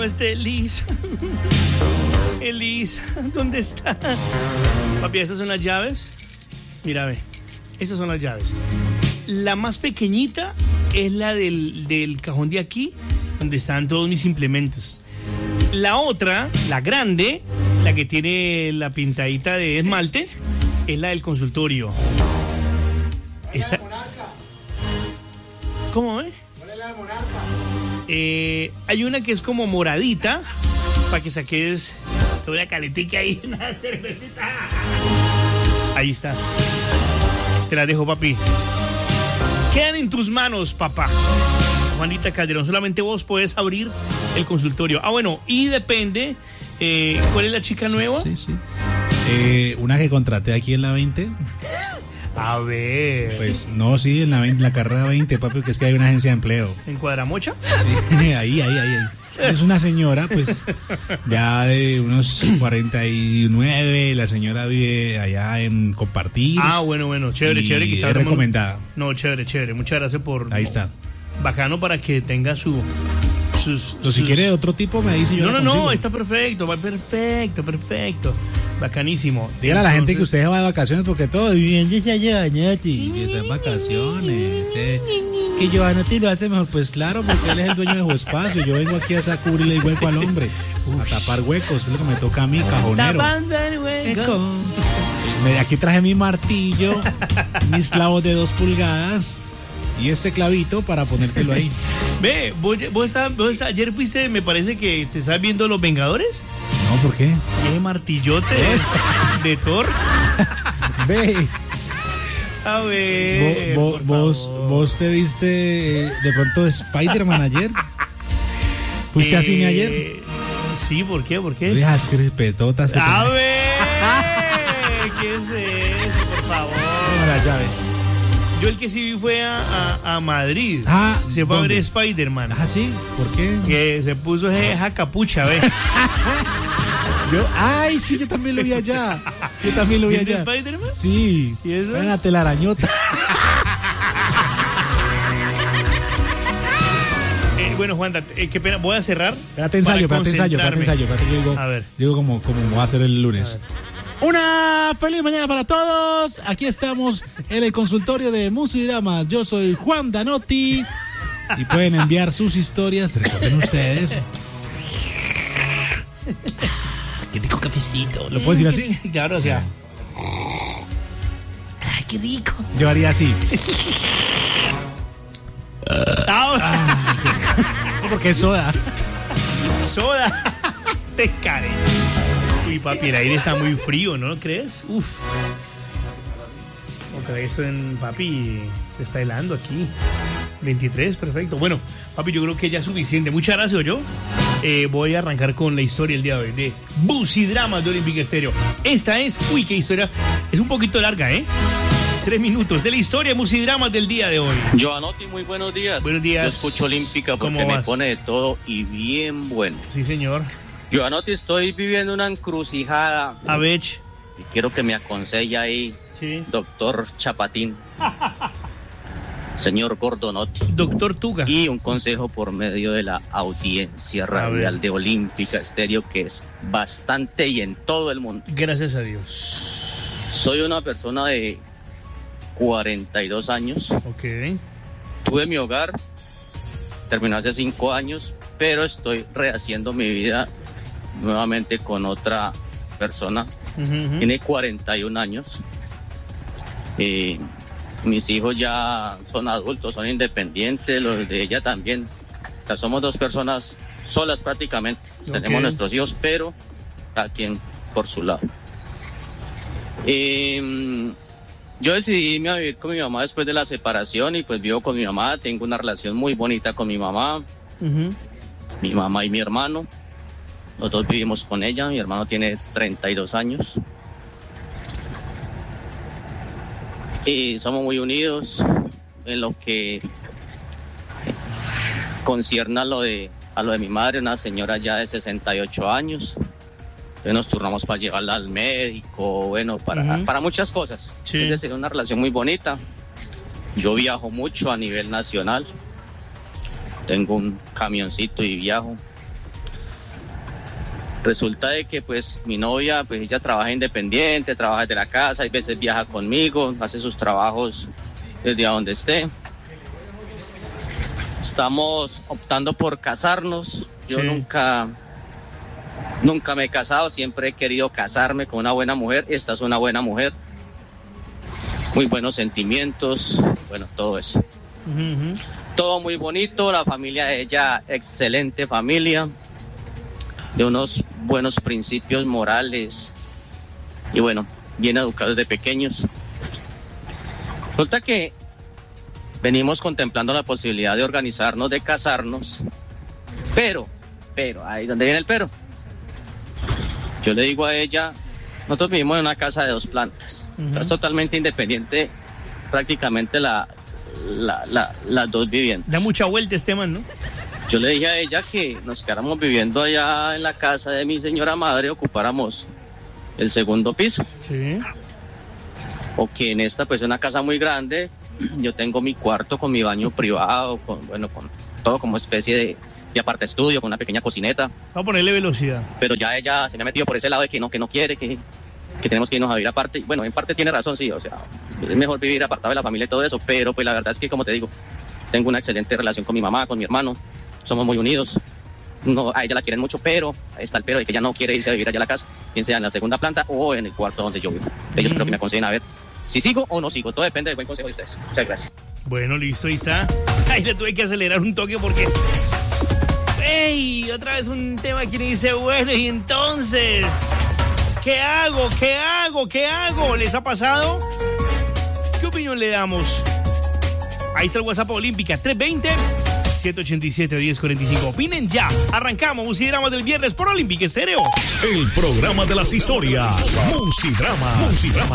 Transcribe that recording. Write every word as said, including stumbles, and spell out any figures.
no está Elisa. Elisa, ¿dónde está? Papi, ¿esas son las llaves? Mira, ve, esas son las llaves. La más pequeñita es la del, del cajón de aquí, donde están todos mis implementos. La otra, la grande, la que tiene la pintadita de esmalte, es la del consultorio. Esa... ¿Cómo, eh? ¿Cuál es la de monarca? Eh, hay una que es como moradita, para que saques toda la caletica ahí, una cervecita. Ahí está. Te la dejo, papi. Quedan en tus manos, papá. Juanita Calderón, solamente vos podés abrir el consultorio. Ah, bueno, y depende, eh, ¿cuál es la chica sí, nueva? Sí, sí. Eh, una que contraté aquí en la veinte. A ver. Pues no, sí, en la, veinte, la carrera veinte, papi, que es que hay una agencia de empleo. ¿En Cuadramocha? Sí, ahí, ahí, ahí, ahí. Es una señora, pues, ya de unos cuarenta y nueve, la señora vive allá en Compartir. Ah, bueno, bueno, chévere, chévere. Y es recomendada. No, chévere, chévere. Muchas gracias por... Ahí está. Bacano para que tenga su... Sus, Entonces, sus... si quiere otro tipo, me dice yo. No, no, no, está perfecto, va perfecto, perfecto. Bacanísimo. Dígale a la gente que usted va de vacaciones porque todo bien, ya se allá, ñati, que están vacaciones. Eh. Que Giovanotti lo hace mejor, pues claro, porque él es el dueño de su espacio. Yo vengo aquí a cubrirle el hueco al hombre, a tapar huecos, es lo que me toca a mí, cajonero. Tapando el hueco. Aquí traje mi martillo, mis clavos de dos pulgadas. Y este clavito para ponértelo ahí. Ve, vos, vos, estabas, vos ayer fuiste, me parece que te estás viendo Los Vengadores. No, ¿por qué? ¿Qué martillote de, de Thor? Ve. A ver. Vos, vos, vos te viste de pronto Spider-Man ayer. ¿Fuiste eh, a cine ayer? Sí, ¿por qué? ¿Por qué? Dejas crespetotas. A ver. ¿Qué es eso, por favor? Toma las llaves. Yo el que sí vi fue a, a, a Madrid. Ah, se fue ¿dónde? a ver Spider-Man. Ah, ¿sí? ¿Por qué? Que se puso esa capucha, ¿ves? Yo, ay, sí, yo también lo vi allá. Yo también lo vi allá. ¿Viste Spider-Man? Sí. ¿Y eso? Era la telarañota. eh, bueno, Juan, eh, qué pena, voy a cerrar. Espérate ensayo, espérate ensayo, espérate ensayo. Espérate, yo digo, a ver. Digo como, como va a ser el lunes. Una feliz mañana para todos. Aquí estamos en el consultorio de Musidrama. Yo soy Juan Danotti y pueden enviar sus historias. Recuerden ustedes. Qué rico cafecito. ¿Lo puedo decir así? Claro, o sea. Ay, qué rico. Yo haría así. Ah, porque es soda. Soda. Te care. Uy, papi, el aire está muy frío, ¿no lo crees? Uf. No crees eso en papi, se está helando aquí. veintitrés, perfecto. Bueno, papi, yo creo que ya es suficiente. Muchas gracias, yo. Eh, voy a arrancar con la historia el día de hoy de Musidramas de Olympic Estéreo. Esta es, uy, qué historia. Es un poquito larga, ¿eh? Tres minutos de la historia de Musidramas del día de hoy. Giovanotti, muy buenos días. Buenos días. Yo escucho Olímpica porque me pone de todo y bien bueno. Sí, señor. Giovanotti, estoy viviendo una encrucijada. A ver. Y quiero que me aconseje ahí, sí. Doctor Chapatín. Señor Gordonotti. Doctor Tuga. Y un consejo por medio de la audiencia radial de Olímpica Estéreo, que es bastante y en todo el mundo. Gracias a Dios. Soy una persona de cuarenta y dos años. Ok. Tuve mi hogar, terminó hace cinco años, pero estoy rehaciendo mi vida nuevamente con otra persona. Uh-huh. Tiene cuarenta y un años. Eh, mis hijos ya son adultos, son independientes, los de ella también. O sea, somos dos personas solas prácticamente. Okay. Tenemos nuestros hijos, pero cada quien por su lado. Eh, yo decidí irme a vivir con mi mamá después de la separación y pues vivo con mi mamá. Tengo una relación muy bonita con mi mamá, uh-huh. mi mamá y mi hermano. Los dos vivimos con ella. Mi hermano tiene treinta y dos años. Y somos muy unidos en lo que concierne a lo de, a lo de mi madre, una señora ya de sesenta y ocho años. Entonces nos turnamos para llevarla al médico, bueno, para, uh-huh. para muchas cosas. Sí. Es decir, una relación muy bonita. Yo viajo mucho a nivel nacional. Tengo un camioncito y viajo. Resulta de que pues mi novia, pues ella trabaja independiente, trabaja desde la casa, hay veces viaja conmigo, hace sus trabajos desde donde esté. Estamos optando por casarnos. Yo sí. nunca, nunca me he casado, siempre he querido casarme con una buena mujer. Esta es una buena mujer. Muy buenos sentimientos, bueno, todo eso. Uh-huh. Todo muy bonito, la familia de ella, excelente familia, de unos buenos principios morales y bueno, bien educados desde pequeños. Resulta que venimos contemplando la posibilidad de organizarnos, de casarnos, pero, pero, ahí donde viene el pero. Yo le digo a ella, nosotros vivimos en una casa de dos plantas, uh-huh. Es totalmente independiente, prácticamente la, la, la, las dos viviendas. Da mucha vuelta este man, ¿no? Yo le dije a ella que nos quedáramos viviendo allá en la casa de mi señora madre, ocupáramos el segundo piso. Sí. O que en esta, pues, es una casa muy grande, yo tengo mi cuarto con mi baño privado, con, bueno, con todo como especie de, de aparte estudio, con una pequeña cocineta. Vamos a ponerle velocidad. Pero ya ella se me ha metido por ese lado de que no, que no quiere, que, que tenemos que irnos a vivir aparte. Bueno, en parte tiene razón, sí, o sea, es mejor vivir apartado de la familia y todo eso, pero pues la verdad es que, como te digo, tengo una excelente relación con mi mamá, con mi hermano, somos muy unidos. No, a ella la quieren mucho, pero está el pero de que ella no quiere irse a vivir allá a la casa, bien sea en la segunda planta o en el cuarto donde yo vivo. Ellos mm. creo que me aconsejen a ver si sigo o no sigo, todo depende del buen consejo de ustedes. Muchas gracias. Bueno, listo, ahí está. Ahí le tuve que acelerar un toque porque... ¡Ey! Otra vez un tema que dice, bueno, y entonces, ¿qué hago? ¿Qué hago? ¿Qué hago? ¿Les ha pasado? ¿Qué opinión le damos? Ahí está el WhatsApp Olímpica, tres veinte, siete ochenta y siete, diez cuarenta y cinco. Opinen ya. Arrancamos Musidrama del viernes por Olímpica Estéreo. El programa de las historias. Musidrama. Musidrama.